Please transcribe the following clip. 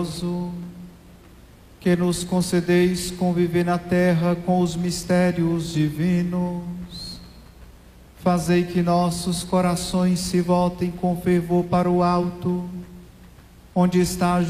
que nos concedeis conviver na terra com os mistérios divinos. Fazei que nossos corações se voltem com fervor para o alto, onde está